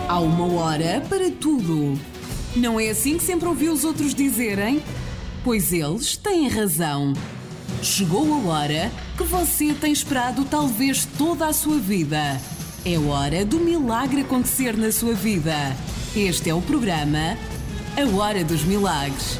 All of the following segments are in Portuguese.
Há uma hora para tudo. Não é assim que sempre ouvi os outros dizerem? Pois eles têm razão. Chegou a hora que você tem esperado talvez toda a sua vida. É hora do milagre acontecer na sua vida. Este é o programa A Hora dos Milagres.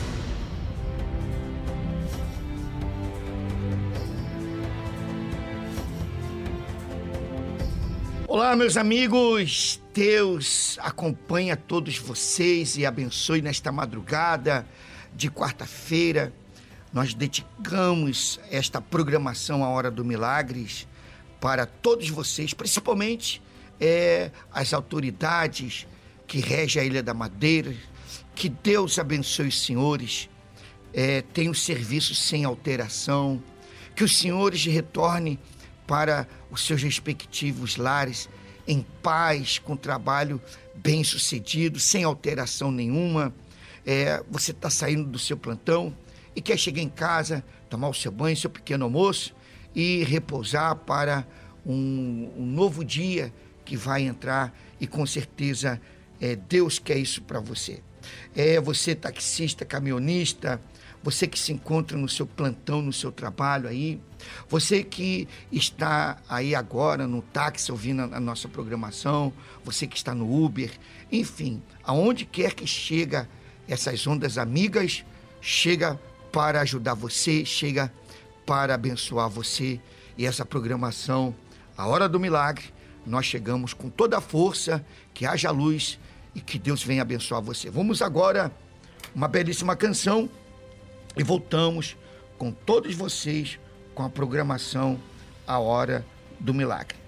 Olá, meus amigos, Deus acompanha todos vocês e abençoe nesta madrugada de quarta-feira. Nós dedicamos esta programação à Hora do Milagres para todos vocês, principalmente as autoridades que regem a Ilha da Madeira. Que Deus abençoe os senhores, tenham serviço sem alteração, que os senhores retornem para os seus respectivos lares em paz, com trabalho bem sucedido, sem alteração nenhuma. Você está saindo do seu plantão e quer chegar em casa, tomar o seu banho, seu pequeno almoço e repousar para um novo dia que vai entrar, e com certeza Deus quer isso para você. Você taxista, caminhonista, você que se encontra no seu plantão, no seu trabalho aí, você que está aí agora no táxi ouvindo a nossa programação, você que está no Uber, enfim, aonde quer que chega essas ondas amigas, chega para ajudar você, chega para abençoar você. E essa programação, a Hora do Milagre, nós chegamos com toda a força, que haja luz e que Deus venha abençoar você. Vamos agora, uma belíssima canção, e voltamos com todos vocês com a programação A Hora do Milagre.